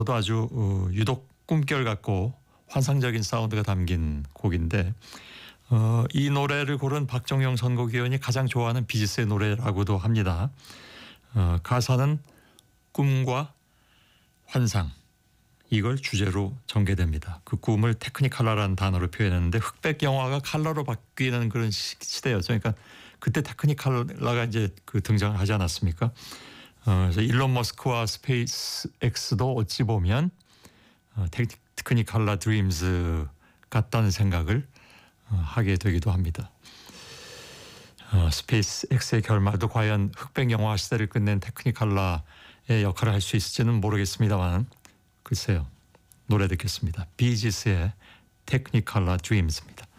아주 유독 꿈결 같고 환상적인 사운드가 담긴 곡인데 이 노래를 고른 박정영 선곡위원이 가장 좋아하는 비지스의 노래라고도 합니다. 가사는 꿈과 환상 이걸 주제로 전개됩니다. 그 꿈을 테크니컬러라는 단어로 표현했는데 흑백 영화가 컬러로 바뀌는 그런 시대였죠. 그러니까 그때 테크니컬러가 이제 그 등장을 하지 않았습니까? 그래서 일론 머스크와 스페이스 X도 어찌 보면 테크니컬러 드림즈 같다는 생각을 하게 되기도 합니다. 스페이스 X의 결말도 과연 흑백 영화 시대를 끝낸 테크니컬러의 역할을 할 수 있을지는 모르겠습니다만 글쎄요. 노래 듣겠습니다. 비지스의 테크니컬러 드림즈입니다.